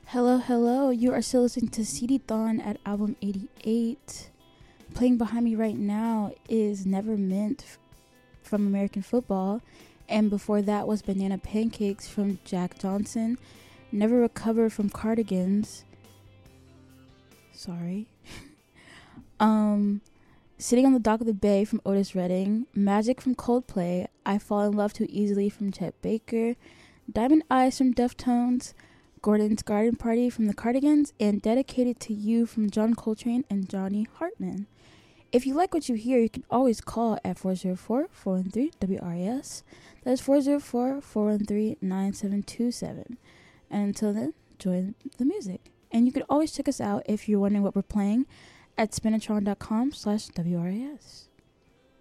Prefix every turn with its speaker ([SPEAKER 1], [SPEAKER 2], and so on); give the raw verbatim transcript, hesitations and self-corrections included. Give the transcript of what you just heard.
[SPEAKER 1] Hello, hello. You are still listening to C D-Thon at album eighty-eight. Playing behind me right now is Never Meant f- from American Football. And before that was Banana Pancakes from Jack Johnson. Never Recover from Cardigans. Sorry. um, Sitting on the Dock of the Bay from Otis Redding. Magic from Coldplay. I Fall in Love Too Easily from Chet Baker. Diamond Eyes from Deftones. Gordon's Garden Party from the Cardigans, and Dedicated to You from John Coltrane and Johnny Hartman. If you like what you hear, you can always call at four oh four, four one three, W R A S. That is four oh four, four one three, nine seven two seven. And until then, enjoy the music. And you can always check us out if you're wondering what we're playing at spinatron dot com slash W R A S.